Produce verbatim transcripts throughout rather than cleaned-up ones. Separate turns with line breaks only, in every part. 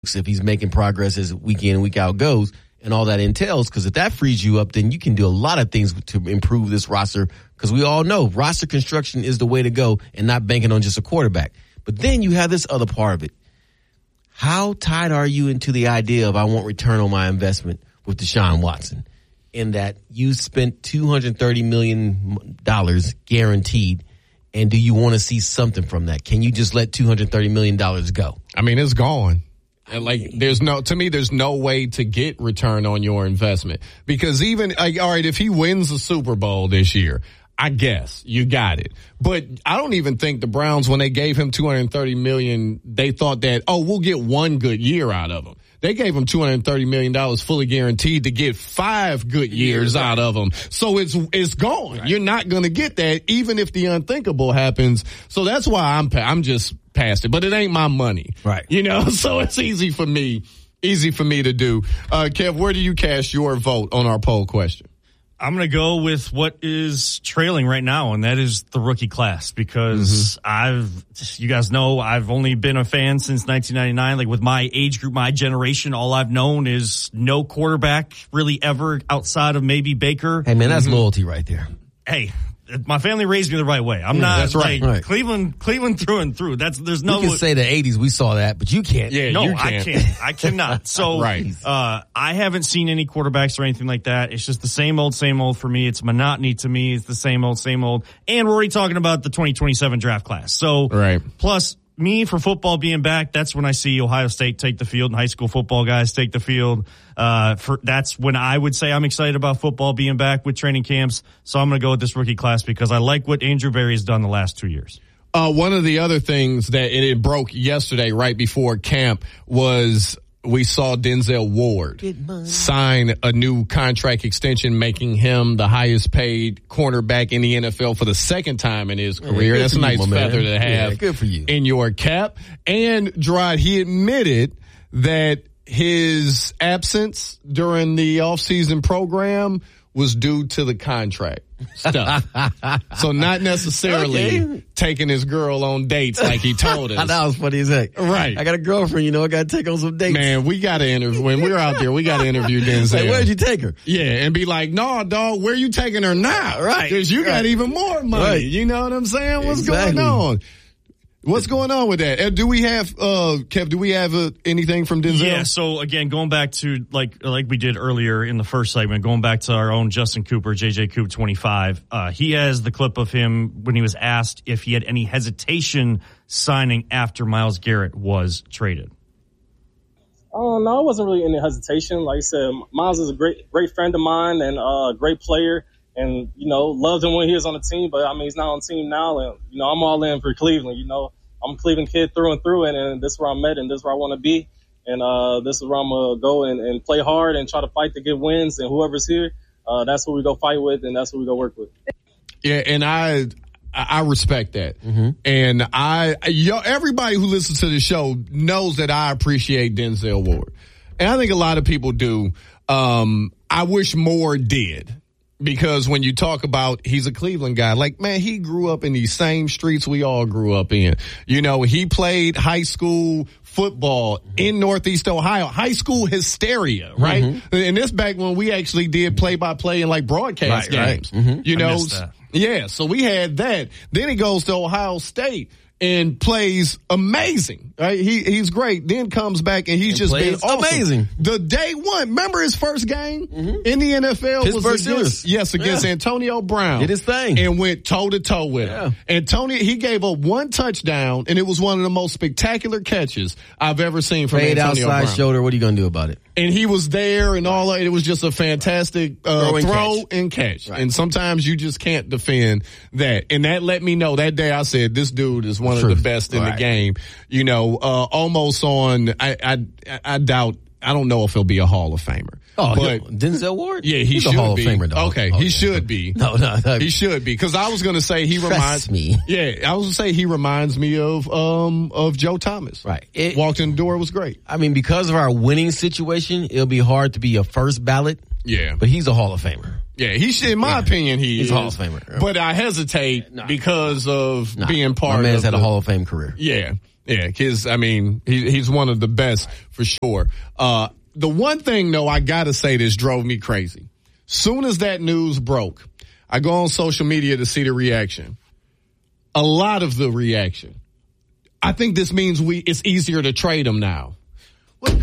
if he's making progress as week in and week out goes and all that entails. Because if that frees you up, then you can do a lot of things to improve this roster. Because we all know roster construction is the way to go and not banking on just a quarterback. But then you have this other part of it. How tied are you into the idea of I want return on my investment with Deshaun Watson, in that you spent two hundred thirty million dollars guaranteed, and do you want to see something from that? Can you just let two hundred thirty million dollars go?
I mean, it's gone. And like, there's no, to me, there's no way to get return on your investment. Because even, like, all right, if he wins the Super Bowl this year, I guess you got it. But I don't even think the Browns, when they gave him two hundred thirty million dollars, they thought that, oh, we'll get one good year out of him. They gave him two hundred thirty million dollars fully guaranteed to get five good years out of him. So it's it's gone. Right. You're not going to get that even if the unthinkable happens. So that's why I'm I'm just past it. But it ain't my money.
Right.
You know, so it's easy for me, easy for me to do. Uh, Kev, where do you cast your vote on our poll question?
I'm going to go with what is trailing right now, and that is the rookie class, because mm-hmm. I've, you guys know, I've only been a fan since nineteen ninety-nine. Like, with my age group, my generation, all I've known is no quarterback really ever outside of maybe Baker.
Hey, man, that's mm-hmm. loyalty right there.
Hey, my family raised me the right way. I'm yeah, not
that's right,
like
right.
Cleveland, Cleveland through and through. That's, there's no.
You can say the eighties, we saw that, but you can't.
Yeah,
no,
you can't.
I can't. I cannot. So,
right.
uh, I haven't seen any quarterbacks or anything like that. It's just the same old, same old for me. It's monotony to me. It's the same old, same old. And we're already talking about the twenty twenty-seven draft class. So,
right.
Plus, me, for football being back, that's when I see Ohio State take the field and high school football guys take the field. Uh, for, that's when I would say I'm excited about football being back with training camps. So I'm going to go with this rookie class because I like what Andrew Berry has done the last two years.
Uh, one of the other things that it, it broke yesterday right before camp was we saw Denzel Ward sign a new contract extension, making him the highest paid cornerback in the N F L for the second time in his career.
Yeah,
That's a nice
you,
feather to have
yeah, good for you.
in your cap. And Gerard, he admitted that his absence during the offseason program was due to the contract stuff. So not necessarily okay. taking his girl on dates like he told us.
That was funny as heck.
Right.
I got a girlfriend, you know, I got to take on some dates.
Man, we got to interview. When we're out there, we got to interview Denzel.
Like, where'd you take her?
Yeah, and be like, no, dog, where you taking her now?
Right.
Because you
right.
got even more money.
Right.
You know what I'm saying? What's
exactly.
going on? What's going on with that? Uh, do we have, uh, Kev, do we have uh, anything from Denzel?
Yeah, so again, going back to like like we did earlier in the first segment, going back to our own Justin Cooper, J J Coop twenty-five, uh, he has the clip of him when he was asked if he had any hesitation signing after Myles Garrett was traded.
Oh, no, it wasn't really any hesitation. Like I said, Myles is a great great friend of mine and a uh, great player. And, you know, loved him when he was on the team, but, I mean, he's not on the team now. And, you know, I'm all in for Cleveland. You know, I'm a Cleveland kid through and through, and, and this is where I'm at, and this is where I want to be. And uh, this is where I'm going to go and, and play hard and try to fight to get wins. And whoever's here, uh, that's who we go fight with, and that's who we go work with.
Yeah, and I I respect that.
Mm-hmm.
And I, yo, everybody who listens to the show knows that I appreciate Denzel Ward. And I think a lot of people do. Um, I wish more did. Because when you talk about he's a Cleveland guy, like, man, he grew up in these same streets we all grew up in. You know, he played high school football mm-hmm. in Northeast Ohio, high school hysteria, right? Mm-hmm. And this back when we actually did play-by-play and like broadcast
right,
games.
Right. Mm-hmm.
You know,
that.
yeah, so we had that. Then he goes to Ohio State and plays amazing, right? He he's great. Then comes back and he's and just been awesome.
Amazing.
The day one, remember his first game
mm-hmm.
in the N F L
his
was
first
against, yes, against
yeah.
Antonio Brown.
Did his thing
and went toe to toe with
yeah.
him. Antonio, he gave up one touchdown, and it was one of the most spectacular catches I've ever seen from
Fade
Antonio
outside
Brown.
shoulder. What are you going to do about it?
And he was there and all that. It was just a fantastic uh,
throw and
throw
catch.
and catch.
Right.
And sometimes you just can't defend that. And that let me know that day I said, this dude is one
Truth.
of the best in
right.
the game. You know, uh, almost on, I, I, I doubt, I don't know if he'll be a Hall of Famer.
Oh,
but
Denzel Ward?
Yeah, he
He's
should
a Hall
be.
of Famer, dog.
Okay,
oh,
he
yeah.
should be.
No, no, no.
He should be. Cause I was going to say he
Trust
reminds
me.
Yeah, I was going to say he reminds me of, um, of Joe Thomas.
Right. It,
Walked in the door, was great.
I mean, because of our winning situation, it'll be hard to be a first ballot.
Yeah.
But he's a Hall of Famer.
Yeah, he should. In my yeah. opinion, he
he's
is.
a Hall of Famer.
But I hesitate nah. because of nah. being part.
My man's
of
had
the,
a Hall of Fame career.
Yeah, yeah. Because I mean, he, he's one of the best for sure. Uh, the one thing though, I gotta say, this drove me crazy. Soon as that news broke, I go on social media to see the reaction. A lot of the reaction. I think this means we it's easier to trade him now. What?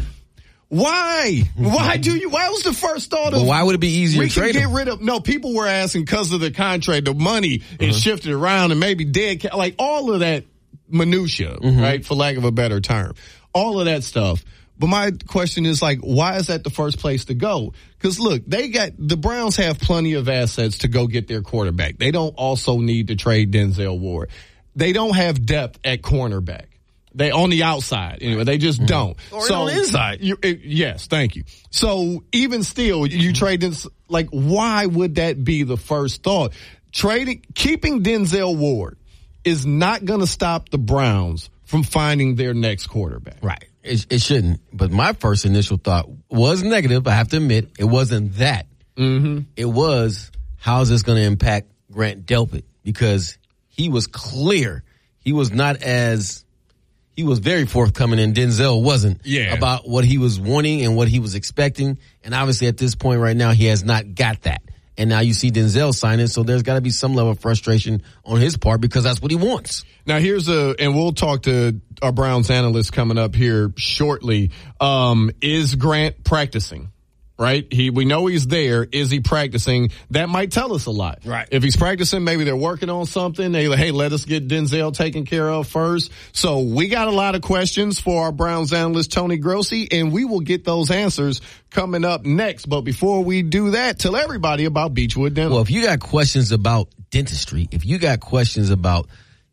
Why? Why do you? Why was the first thought of?
But why would it be easier
we
to trade
can get
him?
rid of? No, people were asking because of the contract, the money uh-huh. is shifted around, and maybe dead, like all of that minutia, mm-hmm. right? For lack of a better term, all of that stuff. But my question is like, why is that the first place to go? Because look, they got the Browns have plenty of assets to go get their quarterback. They don't also need to trade Denzel Ward. They don't have depth at cornerback. They on the outside anyway. They just mm-hmm. don't.
Or
so
on the inside.
You, it, yes, thank you. So even still, you mm-hmm. trade this. Like, why would that be the first thought? Trading, keeping Denzel Ward is not going to stop the Browns from finding their next quarterback.
Right. It, it shouldn't. But my first initial thought was negative. I have to admit, it wasn't that.
Mm-hmm.
It was, how is this going to impact Grant Delpit? Because he was clear. He was not as. He was very forthcoming, and Denzel wasn't
yeah.
about what he was wanting and what he was expecting. And obviously, at this point right now, he has not got that. And now you see Denzel signing, so there's got to be some level of frustration on his part because that's what he wants.
Now, here's a, and we'll talk to our Browns analyst coming up here shortly. Um, is Grant practicing? Right? He, we know he's there. Is he practicing? That might tell us a lot.
Right.
If he's practicing, maybe they're working on something. They like, hey, let us get Denzel taken care of first. So we got a lot of questions for our Browns analyst, Tony Grossi, and we will get those answers coming up next. But before we do that, tell everybody about Beechwood Dental.
Well, if you got questions about dentistry, if you got questions about,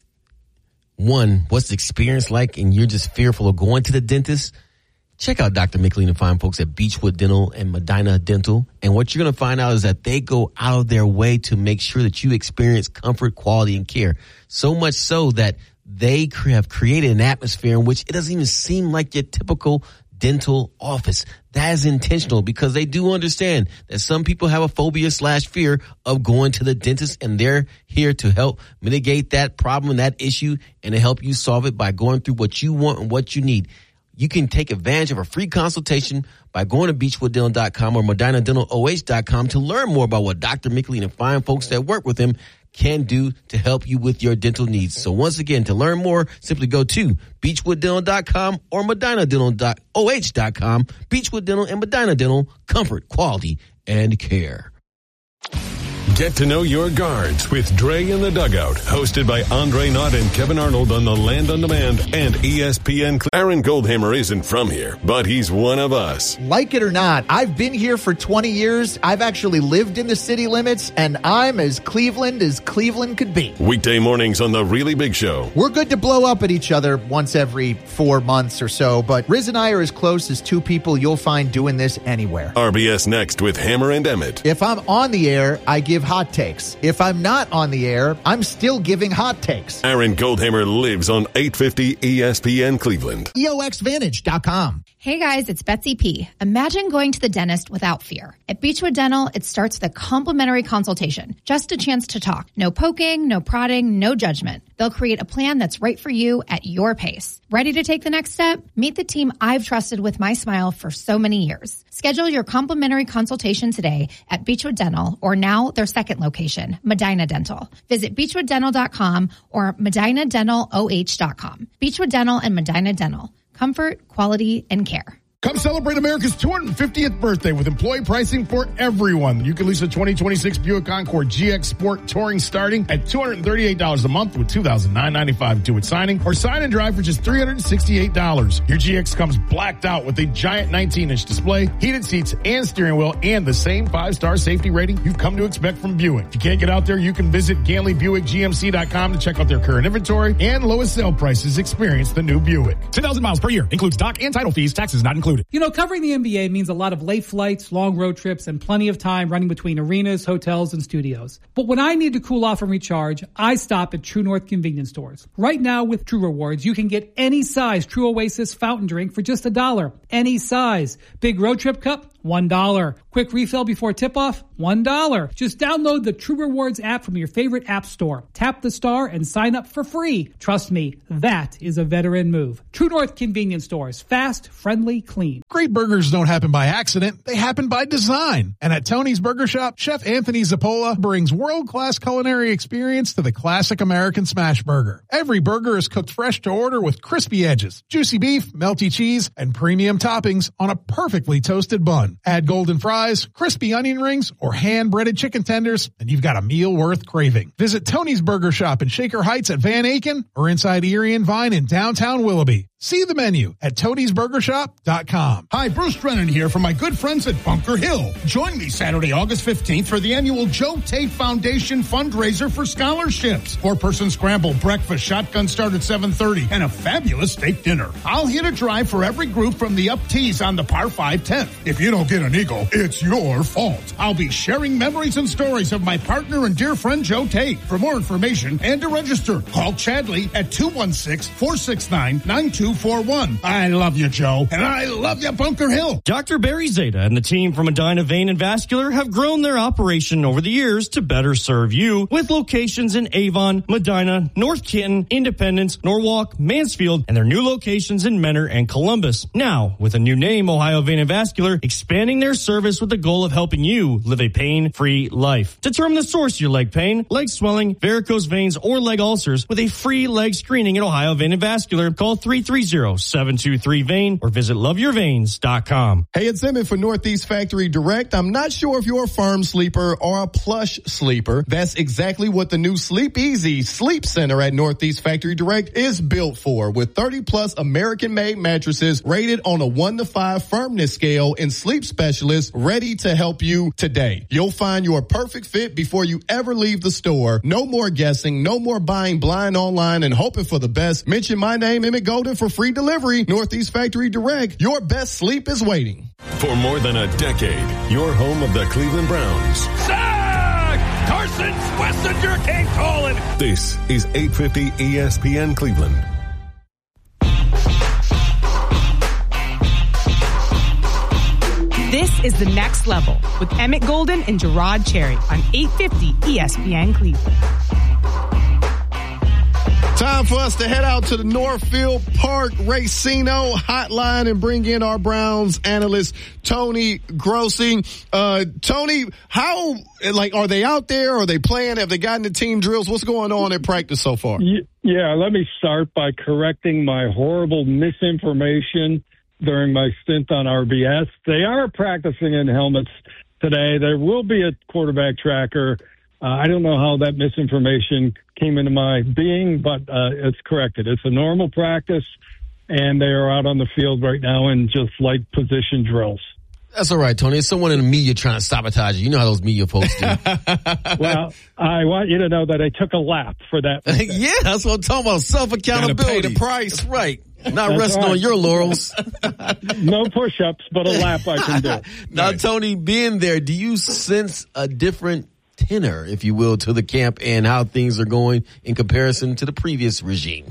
one, what's the experience like and you're just fearful of going to the dentist, check out Doctor McLean and fine folks at Beechwood Dental and Medina Dental. And what you're going to find out is that they go out of their way to make sure that you experience comfort, quality, and care. So much so that they have created an atmosphere in which it doesn't even seem like your typical dental office. That is intentional because they do understand that some people have a phobia slash fear of going to the dentist, and they're here to help mitigate that problem, that issue, and to help you solve it by going through what you want and what you need. You can take advantage of a free consultation by going to beechwood dental dot com or medina dental o h dot com to learn more about what Doctor McLean and fine folks that work with him can do to help you with your dental needs. So once again, to learn more, simply go to beechwood dental dot com or medina dental dot o h dot com. Beechwood Dental and Medina Dental, comfort, quality, and care.
Get to know your guards with Dre in the Dugout, hosted by Andre Knott and Kevin Arnold on the Land on Demand and E S P N. Aaron Goldhammer isn't from here, but he's one of us.
Like it or not, I've been here for twenty years. I've actually lived in the city limits, and I'm as Cleveland as Cleveland could be.
Weekday mornings on The Really Big Show.
We're good to blow up at each other once every four months or so, but Riz and I are as close as two people you'll find doing this anywhere.
R B S Next with Hammer and Emmett.
If I'm on the air, I give hot takes. If I'm not on the air, I'm still giving hot takes.
Aaron Goldhammer lives on eight fifty E S P N Cleveland.
E O X Vantage dot com.
Hey guys, it's Betsy P. Imagine going to the dentist without fear. At Beechwood Dental, it starts with a complimentary consultation. Just a chance to talk. No poking, no prodding, no judgment. They'll create a plan that's right for you at your pace. Ready to take the next step? Meet the team I've trusted with my smile for so many years. Schedule your complimentary consultation today at Beechwood Dental, or now their second location, Medina Dental. Visit beechwood dental dot com or medina dental o h dot com. Beechwood Dental and Medina Dental. Comfort, quality, and care.
Come celebrate America's two hundred fiftieth birthday with employee pricing for everyone. You can lease a twenty twenty-six Buick Encore G X Sport Touring starting at two hundred thirty-eight dollars a month with two thousand nine hundred ninety-five dollars due at signing, or sign and drive for just three hundred sixty-eight dollars. Your G X comes blacked out with a giant nineteen inch display, heated seats, and steering wheel, and the same five-star safety rating you've come to expect from Buick. If you can't get out there, you can visit Ganley Buick G M C dot com to check out their current inventory and lowest sale prices. Experience the new Buick.
ten thousand miles per year. Includes dock and title fees. Taxes not included.
You know, covering the N B A means a lot of late flights, long road trips, and plenty of time running between arenas, hotels, and studios. But when I need to cool off and recharge, I stop at True North convenience stores. Right now with True Rewards, you can get any size True Oasis fountain drink for just a dollar. Any size. Big road trip cup? one dollar. Quick refill before tip-off? one dollar. Just download the True Rewards app from your favorite app store. Tap the star and sign up for free. Trust me, that is a veteran move. True North Convenience Stores. Fast, friendly, clean.
Great burgers don't happen by accident. They happen by design. And at Tony's Burger Shop, Chef Anthony Zappola brings world-class culinary experience to the classic American smash burger. Every burger is cooked fresh to order with crispy edges, juicy beef, melty cheese, and premium toppings on a perfectly toasted bun. Add golden fries, crispy onion rings, or hand-breaded chicken tenders, and you've got a meal worth craving. Visit Tony's Burger Shop in Shaker Heights at Van Aken or inside Erie and Vine in downtown Willoughby. See the menu at tonys burger shop dot com.
Hi, Bruce Drennan here from my good friends at Bunker Hill. Join me Saturday, August fifteenth for the annual Joe Tate Foundation fundraiser for scholarships. Four-person scramble breakfast, shotgun start at seven thirty, and a fabulous steak dinner. I'll hit a drive for every group from the up tees on the par five tenth. If you don't get an eagle, it's your fault. I'll be sharing memories and stories of my partner and dear friend Joe Tate. For more information and to register, call Chadley at two one six, four six nine, nine two four one. I love you, Joe, and I love you, Bunker Hill.
Doctor Barry Zeta and the team from Medina Vein and Vascular have grown their operation over the years to better serve you with locations in Avon, Medina, North Canton, Independence, Norwalk, Mansfield, and their new locations in Mentor and Columbus. Now, with a new name, Ohio Vein and Vascular, expanding their service with the goal of helping you live a pain-free life. Determine the source of your leg pain, leg swelling, varicose veins, or leg ulcers with a free leg screening at Ohio Vein and Vascular. Call three three zero, seven two three, V E I N or visit love your veins dot com.
Hey, it's Emmett for Northeast Factory Direct. I'm not sure if you're a firm sleeper or a plush sleeper. That's exactly what the new Sleep Easy Sleep Center at Northeast Factory Direct is built for, with thirty plus American-made mattresses rated on a one to five firmness scale and sleep specialists ready to help you today. You'll find your perfect fit before you ever leave the store. No more guessing, no more buying blind online and hoping for the best. Mention my name, Emmett Golden, for free delivery. Northeast Factory Direct. Your best sleep is waiting.
For more than a decade, your home of the Cleveland Browns.
Sack! Carson Schlesinger came calling.
This is eight fifty E S P N Cleveland.
This is The Next Level with Emmett Golden and Gerard Cherry on eight fifty E S P N Cleveland.
Time for us to head out to the Northfield Park Racino hotline and bring in our Browns analyst, Tony Grossi. Uh, Tony, how, like, are they out there? Are they playing? Have they gotten the team drills? What's going on at practice so far?
Yeah, let me start by correcting my horrible misinformation during my stint on R B S. They are practicing in helmets today. There will be a quarterback tracker. Uh, I don't know how that misinformation came into my being, but uh, it's corrected. It's a normal practice, and they are out on the field right now in just light position drills.
That's all right, Tony. It's someone in the media trying to sabotage you. You know how those media folks do.
Well, I want you to know that I took a lap for that.
Yeah, that's what I'm talking about. Self-accountability.
Pay the price.
That's right. Not
That's
resting
right.
on your laurels.
No push-ups, but a lap I can do.
Now, Tony, being there, do you sense a different tenor, if you will, to the camp and how things are going in comparison to the previous regime?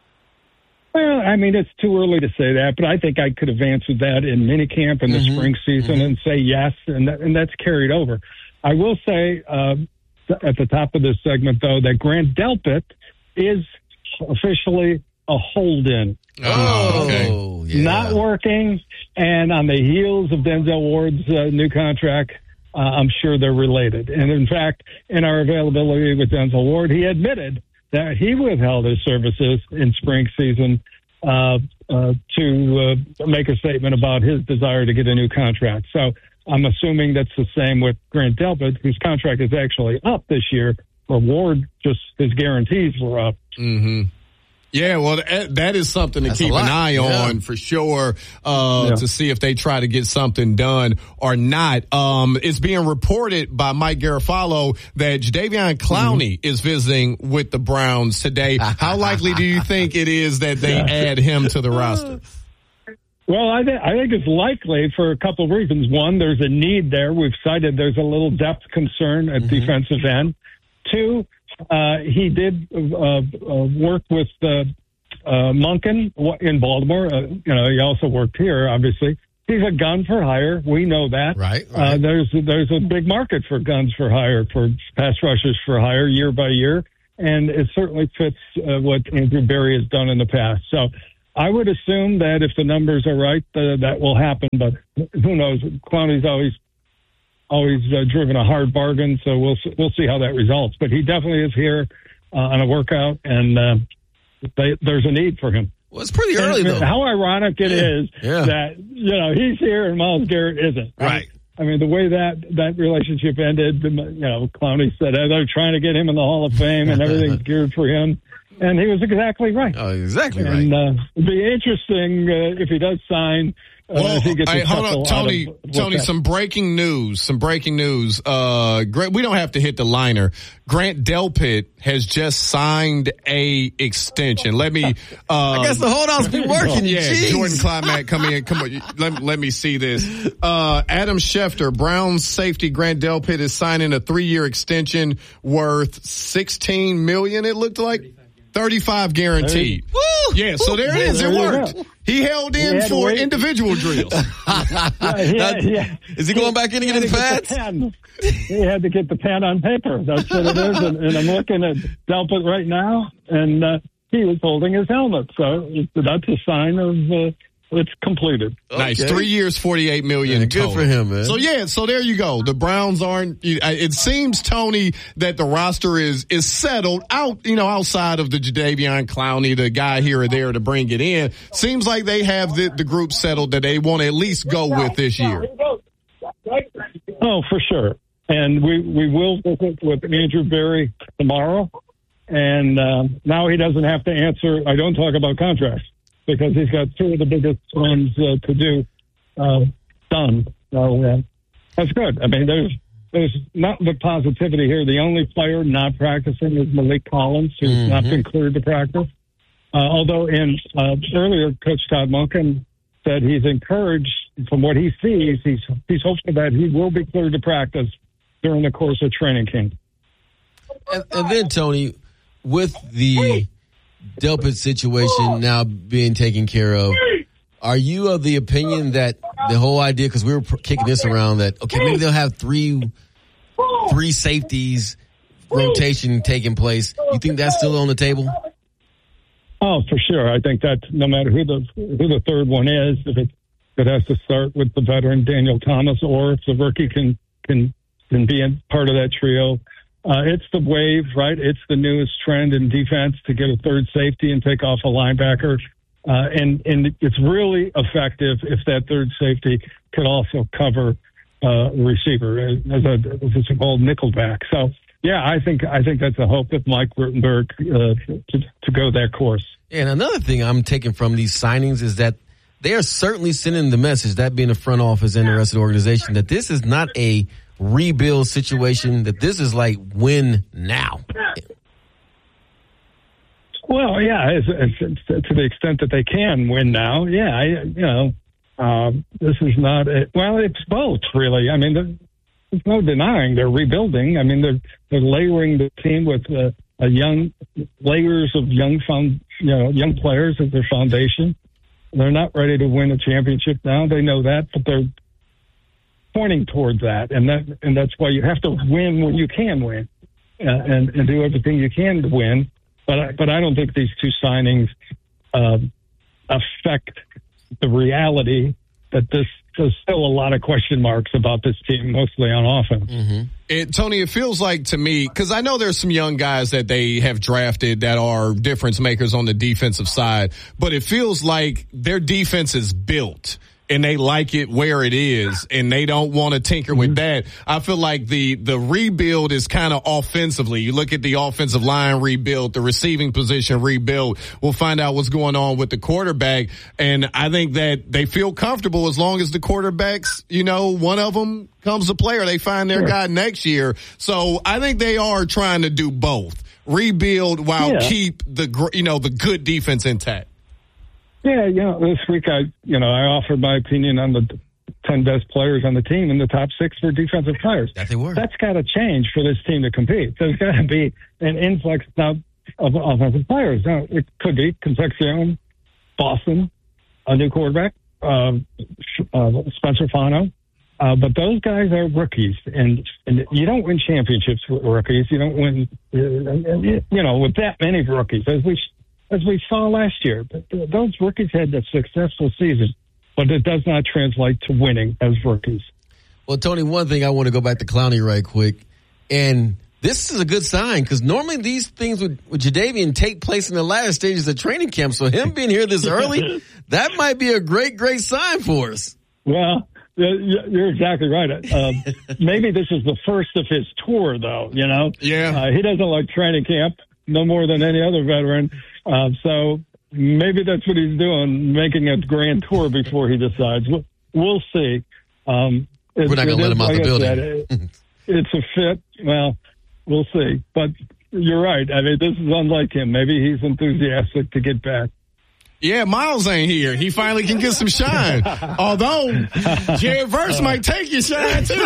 Well, I mean, it's too early to say that, but I think I could have answered that in minicamp in the
Mm-hmm.
spring season
Mm-hmm.
and say yes, and that, and that's carried over. I will say uh, at the top of this segment, though, that Grant Delpit is officially a hold-in.
Oh, okay.
Yeah.
Not working, and on the heels of Denzel Ward's uh, new contract, uh, I'm sure they're related. And in fact, in our availability with Denzel Ward, he admitted that he withheld his services in spring season uh, uh, to uh, make a statement about his desire to get a new contract. So I'm assuming that's the same with Grant Delpit, whose contract is actually up this year. For Ward, just his guarantees were up.
Mm-hmm. Yeah, well, that is something to
That's
keep an eye
yeah.
on for sure, uh,
Yeah.
to see if they try to get something done or not. Um, it's being reported by Mike Garafolo that Jadeveon Clowney mm-hmm. is visiting with the Browns today. How likely do you think it is that they
Yeah.
add him to the roster?
Well, I, th- I think it's likely for a couple of reasons. One, there's a need there. We've cited there's a little depth concern at mm-hmm. defensive end. Two, uh, he did uh, uh, work with uh, uh, Monken in Baltimore. Uh, you know, he also worked here, obviously. he's a gun for hire. We know that.
Right. right.
Uh, there's there's a big market for guns for hire, for pass rushers for hire year by year, and it certainly fits uh, what Andrew Berry has done in the past. So I would assume that if the numbers are right, uh, that will happen. But who knows? Clowney's always always uh, driven a hard bargain, so we'll we'll see how that results. But he definitely is here uh, on a workout, and uh, they, there's a need for him.
Well, it's pretty early,
and,
though.
How ironic it
yeah.
is
yeah.
that, you know, he's here and Myles Garrett isn't.
Right. right.
I mean, the way that, that relationship ended, you know, Clowney said oh, they're trying to get him in the Hall of Fame and everything's geared for him. And he was exactly right.
Oh, exactly
and,
right.
Uh, it'd be interesting uh, if he does sign. Uh,
well,
if he gets
hey, hold on, Tony. Tony,
that.
some breaking news. Some breaking news. Uh, we don't have to hit the liner. Grant Delpit has just signed a extension. Let me. Uh,
I guess the holdout's been working.
Yeah,
Jeez.
Jordan Climack, come in. Come on. Let, let me see this. Uh, Adam Schefter, Browns safety Grant Delpit is signing a three-year extension worth sixteen million dollars. It looked like. thirty-five guaranteed.
Woo!
Yeah, so there it is. It worked. He held in
he
for individual drills.
yeah, yeah, yeah.
Is he going back in to get his pads?
He had to get the pen on paper. That's what it is. And, and I'm looking at Delpit right now, and uh, he was holding his helmet. So that's a sign of uh, it's completed.
Nice.
Okay.
Three years, forty-eight million
Yeah,
dollars.
good for him, man.
So, yeah, so there you go. The Browns aren't, it seems, Tony, that the roster is, is settled out, you know, outside of the Jadeveon Clowney, the guy here or there to bring it in. Seems like they have the, the group settled that they want to at least go with this year.
Oh, for sure. And we, we will visit with Andrew Berry tomorrow. And um, now he doesn't have to answer. I don't talk about contracts, because he's got two of the biggest ones uh, to do uh, done. So uh, that's good. I mean, there's there's not the positivity here. The only player not practicing is Malik Collins, who's mm-hmm. not been cleared to practice. Uh, although in uh, earlier, Coach Todd Monken said he's encouraged from what he sees. He's he's hopeful that he will be cleared to practice during the course of training camp.
And, and then, Tony, with the Delpit situation now being taken care of, are you of the opinion that the whole idea, because we were kicking this around, that okay, maybe they'll have three three safeties rotation taking place. You think that's still on the table?
Oh, for sure. I think that no matter who the who the third one is, if it, it has to start with the veteran Daniel Thomas, or if the rookie can can can be in part of that trio. Uh, it's the wave, right? It's the newest trend in defense to get a third safety and take off a linebacker. Uh, and, and it's really effective if that third safety could also cover uh, a receiver as a, as a so-called nickelback. So, yeah, I think I think that's a hope with Mike Rutenberg uh, to, to go that course.
And another thing I'm taking from these signings is that they are certainly sending the message, that being the front office and the rest of the organization, that this is not a rebuild situation, that this is like win now.
Well, yeah, it's, it's, it's to the extent that they can win now. Yeah, I, you know, um, this is not a, well, it's both really. I mean, there's no denying they're rebuilding. I mean, they're they're layering the team with uh, a young layers of young found, you know, young players as their foundation. They're not ready to win a championship now. They know that, but they're pointing towards that, and that and that's why you have to win when you can win, uh, and and do everything you can to win. But I, but I don't think these two signings uh, affect the reality that this there's still a lot of question marks about this team, mostly on offense.
Mm-hmm. It, Tony, it feels like to me, because I know there's some young guys that they have drafted that are difference makers on the defensive side, but it feels like their defense is built. And they like it where it is, and they don't want to tinker with that. I feel like the, the rebuild is kind of offensively. You look at the offensive line rebuild, the receiving position rebuild. We'll find out what's going on with the quarterback. And I think that they feel comfortable as long as the quarterbacks, you know, one of them comes to play or they find their sure. guy next year. So I think they are trying to do both. Rebuild while yeah. keep the, you know, the good defense intact.
Yeah, you know, this week I, you know, I offered my opinion on the ten best players on the team, and the top six were defensive players.
That they were.
That's got to change for this team to compete. There's got to be an influx now of offensive players. Now, it could be Concepcion, Boston, a new quarterback, uh, uh, Spencer Fano. Uh, but those guys are rookies, and, and you don't win championships with rookies. You don't win, uh, you know, with that many rookies, as we as we saw last year. But those rookies had a successful season, but it does not translate to winning as rookies.
Well, Tony, one thing I want to go back to Clowney right quick, and this is a good sign because normally these things with, with Jadeveon take place in the latter stages of training camp. So him being here this early, that might be a great, great sign for us.
Well, you're exactly right. Um, maybe this is the first of his tour, though, you know?
Yeah.
Uh, he doesn't like training camp no more than any other veteran. Uh, so maybe that's what he's doing, making a grand tour before he decides. We'll, we'll see. Um,
We're not going to let him out
like
the building.
Said, it, it's a fit. Well, we'll see. But you're right. I mean, this is unlike him. Maybe he's enthusiastic to get back.
Yeah, Miles ain't here. He finally can get some shine. Although, Jared Verse might take your shine, too.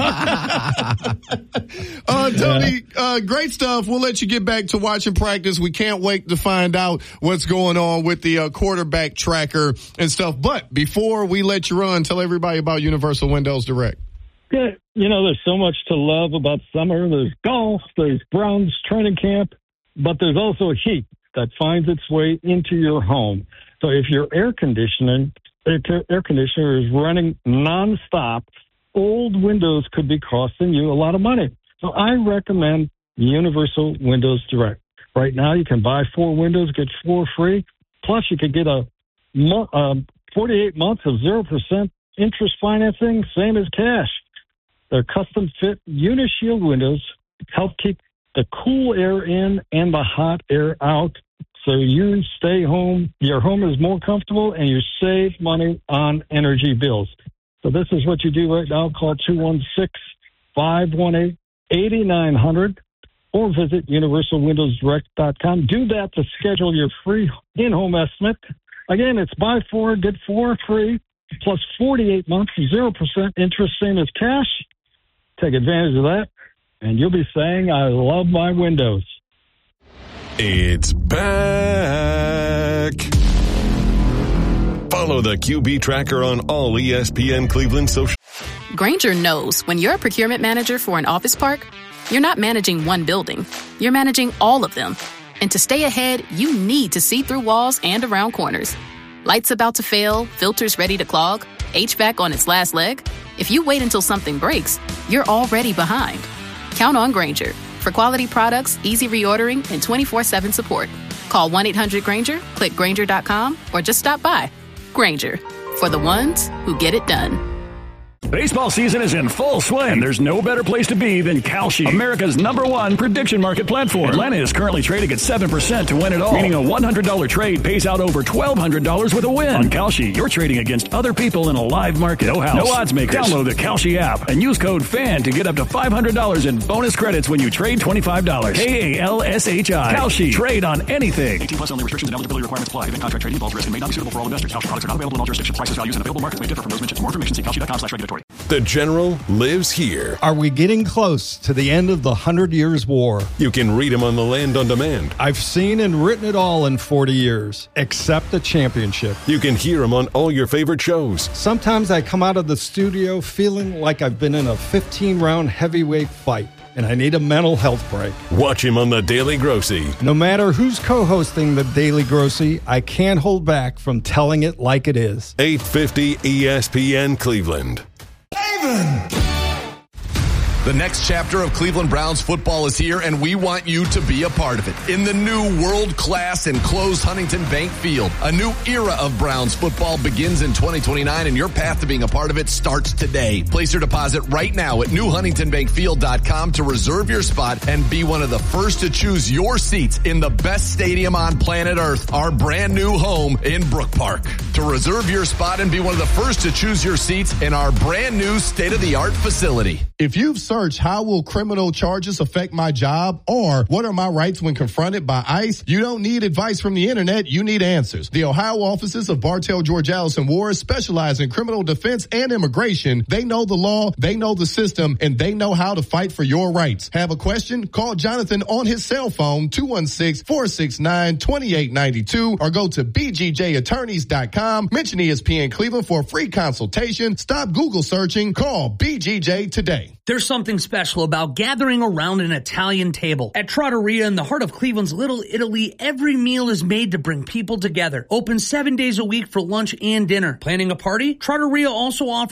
uh, Tony, uh, great stuff. We'll let you get back to watching practice. We can't wait to find out what's going on with the uh, quarterback tracker and stuff. But before we let you run, tell everybody about Universal Windows Direct.
Yeah, you know, there's so much to love about summer. There's golf, there's Browns training camp, but there's also heat that finds its way into your home. So if your air conditioning air conditioner is running nonstop, old windows could be costing you a lot of money. So I recommend Universal Windows Direct. Right now, you can buy four windows, get four free. Plus, you could get a uh, forty-eight months of zero percent interest financing, same as cash. Their custom fit Unishield windows help keep the cool air in and the hot air out, so you stay home, your home is more comfortable, and you save money on energy bills. So this is what you do right now. Call two one six, five one eight, eight nine zero zero or visit universal windows direct dot com. Do that to schedule your free in-home estimate. Again, it's buy four, get four free, plus forty-eight months, zero percent interest, same as cash. Take advantage of that, and you'll be saying, I love my windows.
It's back. Follow the Q B Tracker on all E S P N Cleveland social.
Grainger knows when you're a procurement manager for an office park, you're not managing one building. You're managing all of them. And to stay ahead, you need to see through walls and around corners. Lights about to fail, filters ready to clog, H V A C on its last leg. If you wait until something breaks, you're already behind. Count on Grainger for quality products, easy reordering, and twenty-four seven support. Call one eight hundred Grainger, click Grainger dot com, or just stop by. Grainger, for the ones who get it done.
Baseball season is in full swing. There's no better place to be than Kalshi, America's number one prediction market platform. Atlanta is currently trading at seven percent to win it all, meaning a one hundred dollars trade pays out over twelve hundred dollars with a win. On Kalshi, you're trading against other people in a live market. No house, no odds makers. Download the Kalshi app and use code FAN to get up to five hundred dollars in bonus credits when you trade twenty-five dollars. K A L S H I. Kalshi. Trade on anything. eighteen plus only. Restrictions and eligibility requirements apply. Event contract trading involves risk and may not be suitable for all investors. Kalshi products are not available in all jurisdictions. Prices, values, and available markets may differ from those mentioned. For more information, see kalshi dot com slash regulatory.
The General lives here.
Are we getting close to the end of the Hundred Years' War?
You can read him on the Land on Demand.
I've seen and written it all in forty years, except the championship.
You can hear him on all your favorite shows.
Sometimes I come out of the studio feeling like I've been in a fifteen-round heavyweight fight, and I need a mental health break.
Watch him on The Daily Grossy.
No matter who's co-hosting The Daily Grossy, I can't hold back from telling it like it is.
eight fifty E S P N Cleveland.
The next chapter of Cleveland Browns football is here, and we want you to be a part of it. In the new world-class enclosed Huntington Bank Field, a new era of Browns football begins in twenty twenty-nine, and your path to being a part of it starts today. Place your deposit right now at new huntington bank field dot com to reserve your spot and be one of the first to choose your seats in the best stadium on planet Earth, our brand new home in Brook Park. To reserve your spot and be one of the first to choose your seats in our brand new state-of-the-art facility.
If you've
search, how will criminal charges affect my job? Or what are my rights when confronted by ICE? You don't need advice from the internet. You need answers. The Ohio offices of Bartell, George Allison Ward specialize in criminal defense and immigration. They know the law, they know the system, and they know how to fight for your rights. Have a question? Call Jonathan on his cell phone, two one six, four six nine, two eight nine two, or go to b g j attorneys dot com. Mention E S P N Cleveland for a free consultation. Stop Google searching. Call B G J today.
There's something special about gathering around an Italian table. At Trattoria in the heart of Cleveland's Little Italy, every meal is made to bring people together. Open seven days a week for lunch and dinner. Planning a party? Trattoria also offers